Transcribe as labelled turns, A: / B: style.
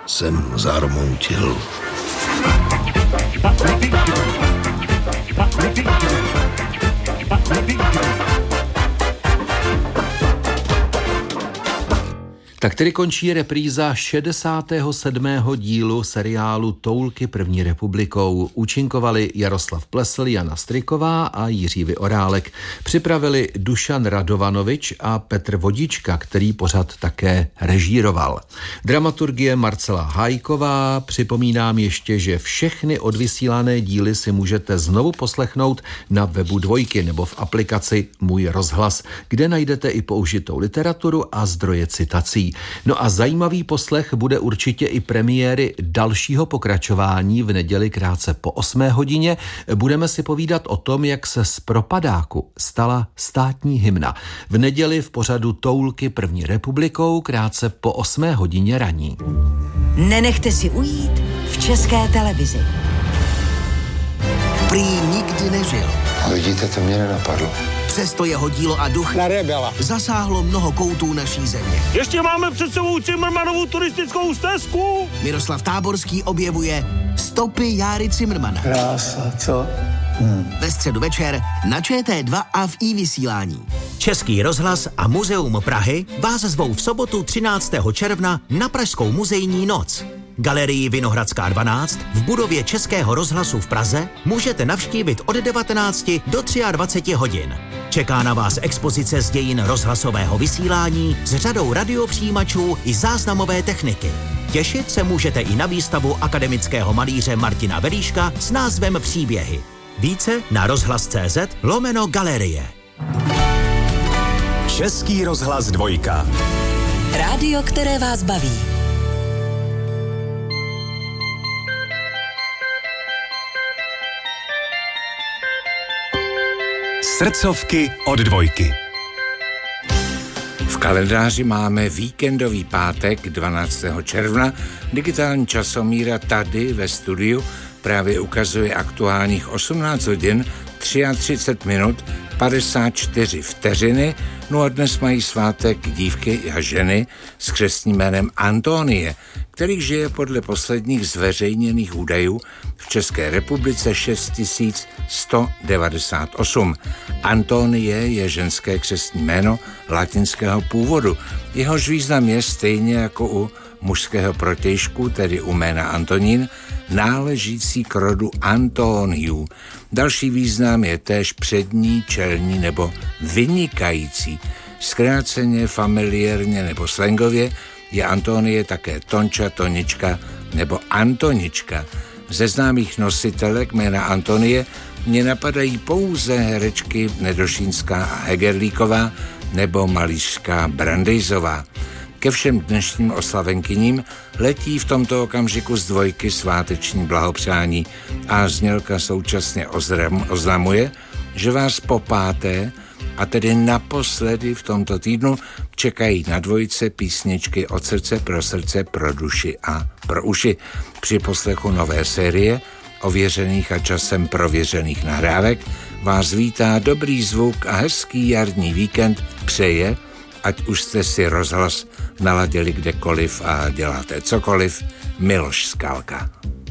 A: jsem zarmoutil.
B: Tak tedy končí repríza 67. dílu seriálu Toulky první republikou. Účinkovali Jaroslav Plesl, Jana Stryková a Jiří Vyorálek. Připravili Dušan Radovanovič a Petr Vodička, který pořad také režíroval. Dramaturgie Marcela Hájková. Připomínám ještě, že všechny odvysílané díly si můžete znovu poslechnout na webu Dvojky nebo v aplikaci Můj rozhlas, kde najdete i použitou literaturu a zdroje citací. No a zajímavý poslech bude určitě i premiéry dalšího pokračování v neděli krátce po 8 hodině. Budeme si povídat o tom, jak se z propadáku stala státní hymna. V neděli v pořadu Toulky první republikou krátce po 8 hodině raní.
C: Nenechte si ujít v České televizi.
D: Prý nikdy nežil.
A: A vidíte, to mě nenapadlo.
D: Přesto jeho dílo a duch zasáhlo mnoho koutů naší země.
E: Ještě máme před sebou Cimrmanovu turistickou stezku.
D: Miroslav Táborský objevuje stopy Járy Cimrmana.
A: Krása, co?
D: Ve středu večer na ČT2 a v iVysílání.
F: Český rozhlas a Muzeum Prahy vás zvou v sobotu 13. června na Pražskou muzejní noc. Galerii Vinohradská 12 v budově Českého rozhlasu v Praze můžete navštívit od 19 do 23 hodin. Čeká na vás expozice z dějin rozhlasového vysílání s řadou radiopřijímačů i záznamové techniky. Těšit se můžete i na výstavu akademického malíře Martina Velíška s názvem Příběhy. Více na rozhlas.cz/galerie.
G: Český rozhlas Dvojka.
C: Rádio, které vás baví.
G: Srdcovky od Dvojky.
H: V kalendáři máme víkendový pátek 12. června. Digitální časomíra tady ve studiu právě ukazuje aktuálních 18 hodin 33 minut 54 vteřiny. No a dnes mají svátek dívky a ženy s křestním jménem Antonie, který žije podle posledních zveřejněných údajů v České republice 6198. Antonie je ženské křestní jméno latinského původu. Jehož význam je stejně jako u mužského protějšku, tedy u jména Antonín, náležící k rodu Antoniů. Další význam je též přední, čelní nebo vynikající. Zkráceně, familiérně nebo slangově je Antonie také Tonča, Tonička nebo Antonička. Ze známých nositelek jména Antonie mě napadají pouze herečky Nedošínská a Hegerlíková nebo malířka Brandejzová. Ke všem dnešním oslavenkyním letí v tomto okamžiku z Dvojky sváteční blahopřání a znělka současně oznamuje, že vás po páté, a tedy naposledy v tomto týdnu, čekají na Dvojce písničky od srdce, pro duši a pro uši. Při poslechu nové série ověřených a časem prověřených nahrávek vás vítá dobrý zvuk a hezký jarní víkend přeje, ať už jste si rozhlas naladili kdekoliv a děláte cokoliv, Miloš Skalka.